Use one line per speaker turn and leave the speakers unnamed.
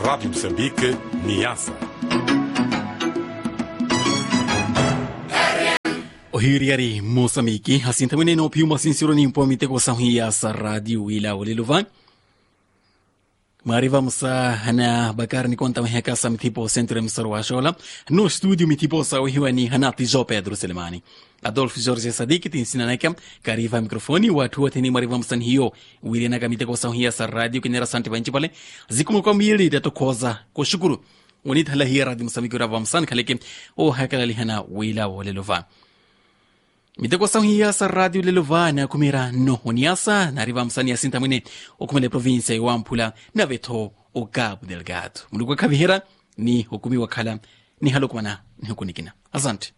Rádio Moçambique, Niassa.
Ohiriari Moçambique, assim também não piu mas sincero nem pode ter gostado Niassa Rádio ila oleluvan. Mari vamos hana bakar ni konta maheka sa mitipo centro msarwashola no studio mitipo sa hiwani hanati Jo Pedro Selemani. Adolfo Jorge Sadik tinsina nakam kariva mikrofoni watu wote ni mari vamos hiyo wirena kamite ko sa hiya sa radio kinera sante banchi pale zikumu kwa mili dato koza ko shukuru unit hala hiya radio Moçambique vamos kaleke o hakala lihana wila wolelova. Miteko sa hiya sa radio lelova na kumira no Niassa na riva msani asinta mwine okumele provinsia ya Wampula na veto o Cabo Delgado. Muluko kabihera ni hukumi wakala ni halokumana ni hukunikina. Asante.